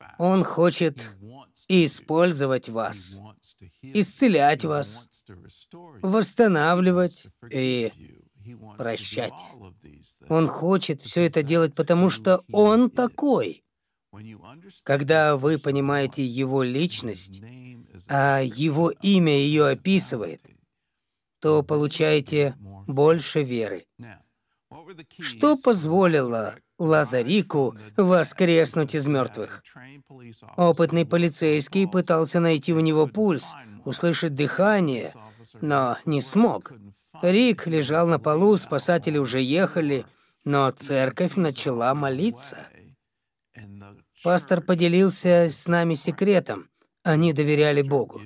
Он хочет использовать вас, исцелять вас, восстанавливать и прощать. Он хочет все это делать, потому что Он такой. Когда вы понимаете Его личность, а Его имя ее описывает, то получаете больше веры. Что позволило Лазарику воскреснуть из мертвых? Опытный полицейский пытался найти у него пульс, услышать дыхание, но не смог. Рик лежал на полу, спасатели уже ехали, но церковь начала молиться. Пастор поделился с нами секретом. Они доверяли Богу.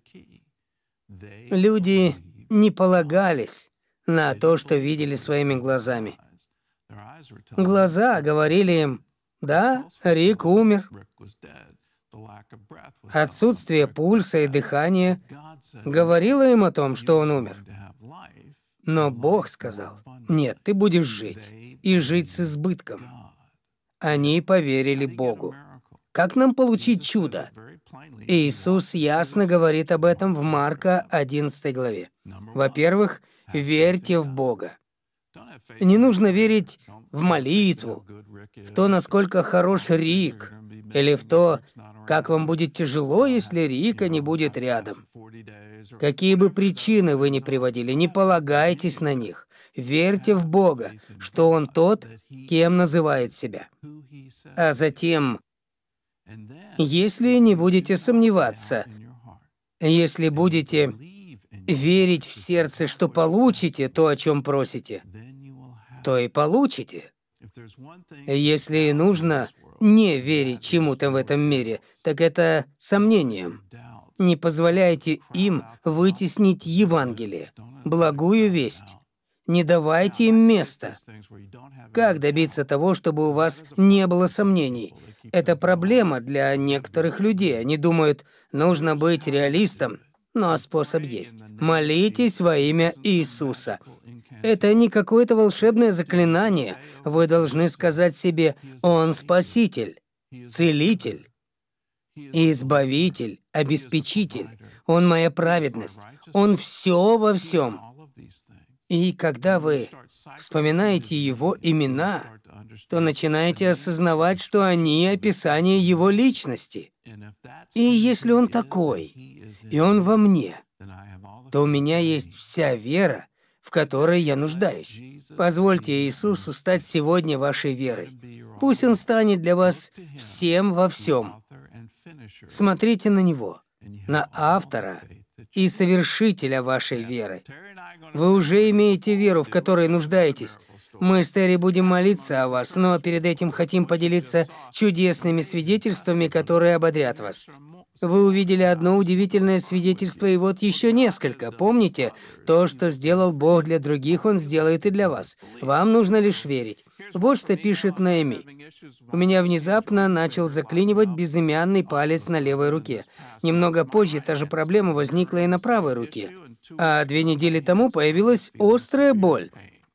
Люди не полагались на то, что видели своими глазами. Глаза говорили им: да, Рик умер. Отсутствие пульса и дыхания говорило им о том, что он умер. Но Бог сказал: нет, ты будешь жить, и жить с избытком. Они поверили Богу. Как нам получить чудо? Иисус ясно говорит об этом в Марка 11 главе. Во-первых, верьте в Бога. Не нужно верить в молитву, в то, насколько хорош Рик, или в то, как вам будет тяжело, если Рика не будет рядом. Какие бы причины вы ни приводили, не полагайтесь на них. Верьте в Бога, что Он тот, кем называет себя. А затем, если не будете сомневаться, если будете верить в сердце, что получите то, о чем просите, то и получите. Если нужно не верить чему-то в этом мире, так это сомнением. Не позволяйте им вытеснить Евангелие, благую весть. Не давайте им места. Как добиться того, чтобы у вас не было сомнений? Это проблема для некоторых людей. Они думают, нужно быть реалистом, но способ есть. Молитесь во имя Иисуса. Это не какое-то волшебное заклинание. Вы должны сказать себе: Он Спаситель, Целитель, Избавитель, Обеспечитель. Он моя праведность. Он все во всем. И когда вы вспоминаете Его имена, то начинаете осознавать, что они — описание Его личности. И если Он такой, и Он во мне, то у меня есть вся вера, в которой я нуждаюсь. Позвольте Иисусу стать сегодня вашей верой. Пусть Он станет для вас всем во всем. Смотрите на Него, на автора и совершителя вашей веры. Вы уже имеете веру, в которой нуждаетесь. Мы с Терри будем молиться о вас, но перед этим хотим поделиться чудесными свидетельствами, которые ободрят вас. Вы увидели одно удивительное свидетельство, и вот еще несколько. Помните, то, что сделал Бог для других, Он сделает и для вас. Вам нужно лишь верить. Вот что пишет Наэми. У меня внезапно начал заклинивать безымянный палец на левой руке. Немного позже та же проблема возникла и на правой руке. А 2 недели тому появилась острая боль.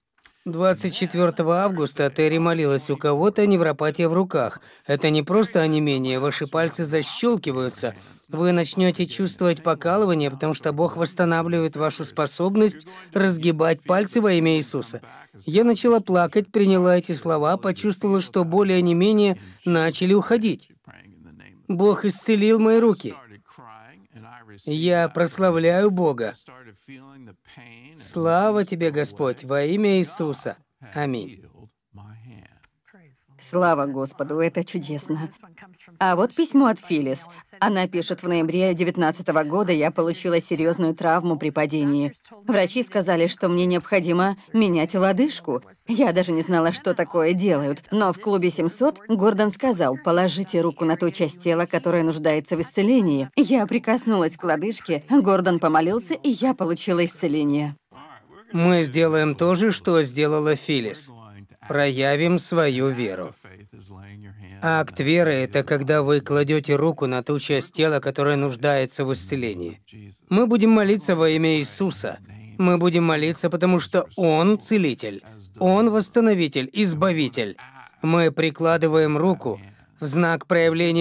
24 августа Терри молилась: у кого-то невропатия в руках. Это не просто онемение, ваши пальцы защелкиваются. Вы начнете чувствовать покалывание, потому что Бог восстанавливает вашу способность разгибать пальцы во имя Иисуса. Я начала плакать, приняла эти слова, почувствовала, что боли и онемение начали уходить. Бог исцелил мои руки. Я прославляю Бога. Слава тебе, Господь, во имя Иисуса. Аминь. Слава Господу, это чудесно. А вот письмо от Филлис. Она пишет: в ноябре 2019 года я получила серьезную травму при падении. Врачи сказали, что мне необходимо менять лодыжку. Я даже не знала, что такое делают. Но в клубе 700 Гордон сказал: положите руку на ту часть тела, которая нуждается в исцелении. Я прикоснулась к лодыжке, Гордон помолился, и я получила исцеление. Мы сделаем то же, что сделала Филлис. Проявим свою веру. Акт веры — это когда вы кладете руку на ту часть тела, которая нуждается в исцелении. Мы будем молиться во имя Иисуса. Мы будем молиться, потому что Он Целитель, Он Восстановитель, Избавитель. Мы прикладываем руку в знак проявления